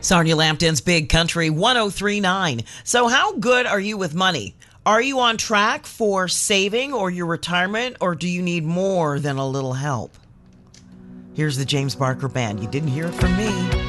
Sonia Lampton's Big Country 1039. So how good are you with money? Are you on track for saving or your retirement, or do you need more than a little help? Here's the James Barker Band. You didn't hear it from me.